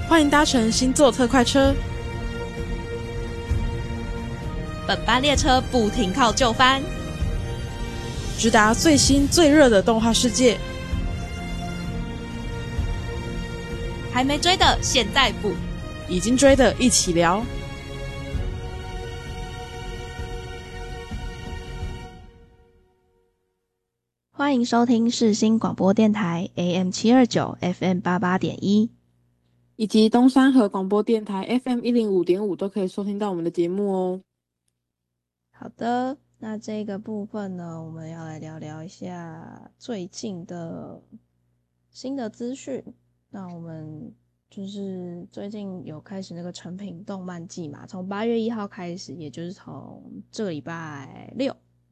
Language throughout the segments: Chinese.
欢迎搭乘星座特快车。 本班列车不停靠就番， 直达最新最热的动画世界。 还没追的现在补， 已经追的一起聊。 欢迎收听世新广播电台 AM 729 FM 88.1， 以及东山河广播电台 FM 105.5都可以收听到我们的节目哦。 好的，那这个部分呢，我们要来聊聊一下最近的新的资讯。那我们就是最近有开始那个成品动漫季嘛，从8月1号开始，也就是从这个礼拜6。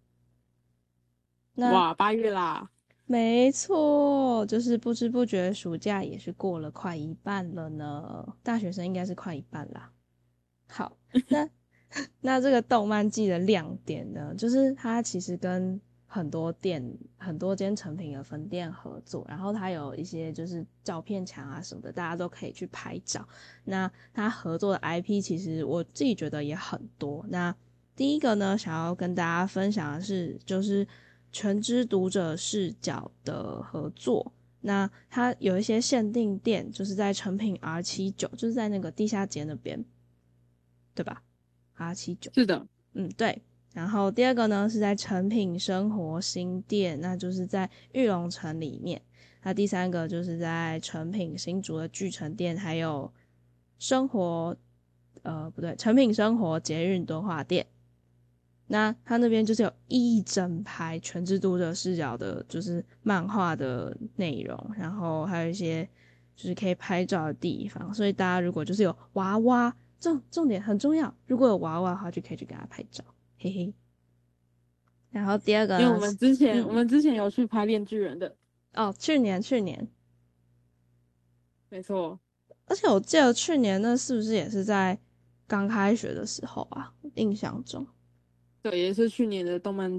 哇，8月啦！ 没错，就是不知不觉暑假也是过了快一半了呢，大学生应该是快一半啦。好，那这个动漫季的亮点呢，就是它其实跟很多间成品的分店合作，然后它有一些就是照片墙啊什么的，大家都可以去拍照。那它合作的 IP 其实我自己觉得也很多。那第一个呢，想要跟大家分享的是，就是全知读者视角的合作。那它有一些限定店，就是在成品 R79，就是在那个地下街那边，对吧？R79， 是的， 对。然后第二个呢是在成品生活新店，那就是在玉龙城里面。那第三个就是在成品新竹的巨城店，还有成品生活捷运敦化店。那他那边就是有一整排全知读者视角的，就是漫画的内容，然后还有一些就是可以拍照的地方，所以大家如果就是有娃娃，重点很重要，如果有娃娃的话，就可以去给他拍照，嘿嘿。然后第二个呢， 因为我们之前有去拍《链巨人》的， 去年， 没错。 而且我记得去年那是不是也是在刚开学的时候啊？印象中。 对，也是去年的动漫